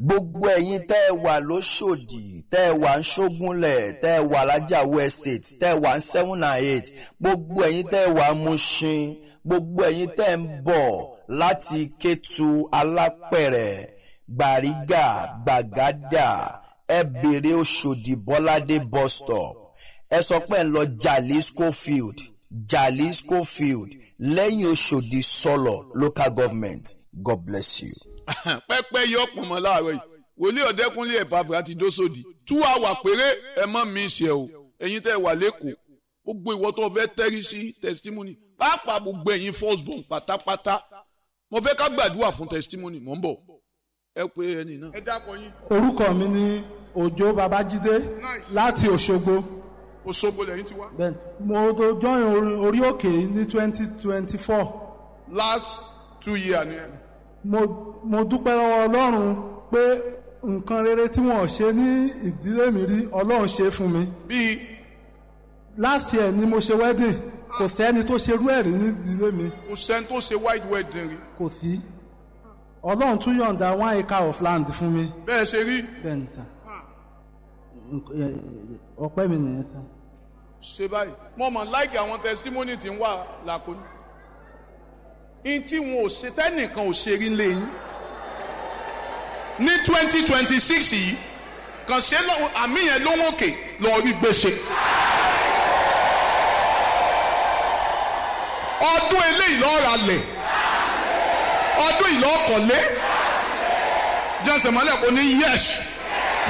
gbogbo ẹ̀yin tẹ́ ẹ wà lóṣòdì, tẹ́ ẹ wà ń ṣógúnlẹ̀, tẹ́ ẹ wà lájàwó estate, tẹ́ ẹ wà ń 7 and 8, gbogbo ẹ̀yin tẹ́ ẹ wà ń Mushin, gbogbo ẹ̀yin tẹ́ ẹ ń bọ̀ láti Kétu, Alápẹ̀rẹ̀, Gbàrígà, Gbàgádà, ẹ bèrè Òṣòdì Bọ́ládé bus stop. Ẹ sọ pé ẹ ń lọ Jalisco field lẹ́yìn Òṣòdì Sọ̀lọ̀ local government. God bless you. pẹ́pẹ́ yọ pọ̀nmọ́ láàárọ̀ yìí wòlíì Ọ̀dẹ́kúnlé Ẹ̀pàfùrà ti dóṣòdì 2 hours péré ẹ mọ́ mi ṣe o ẹ̀yin tẹ́ wà lẹ́kọ̀ọ́ gbogbo ìwọ tó fẹ́ tẹ́rí sí testimony pàápàá gbogbo ẹ̀yin first born pátápátá mo fẹ́ ká gbàdúrà fún testimony mò ń bọ̀ ẹ pé ẹni náà. ẹ dákọ yín. orúkọ mi ni Òjó Babájídé láti Òṣogbo. Òṣogbo lẹ́yìn ti wá. Bẹ́ẹ̀ni mo tó join orí òkè ní 2024. last 2 years ni ẹ. mo dúpẹ́ lọ́wọ́ Ọlọ́run pé nǹkan rere tí wọ́n ṣe ní ìdílé mi rí Ọlọ́run ṣe fún mi. bíi. last year ni mo ṣe wedding kò sẹ́ni tó ṣerú ẹ̀ rí ní ìdílé mi. kò sẹ́ni tó ṣe white wedding rí. kò sí. Ọlọ́run tún yọ̀ǹda 1 acre of land fún mi. bẹ́ẹ̀ ṣe rí. bẹ́ẹ̀ni sà. ọpẹ́ mi nìyẹn sà. ṣe báyìí mo mọ̀ láìkì àwọn testimony tí ń wà làkúnú. in tí wọn ò ṣe tẹ́nìkan ò ṣe rí lẹ́yìn. ní 2026 yìí kàn ṣe àmì yẹn ló ń òkè lọ rí gbèsè. ọdún eléyìí lọ́ọ́ ra lẹ̀ ọdún ìlọ́ọ̀kọ̀lé jẹ́sẹ̀ mọ́lẹ̀ kò ní yes.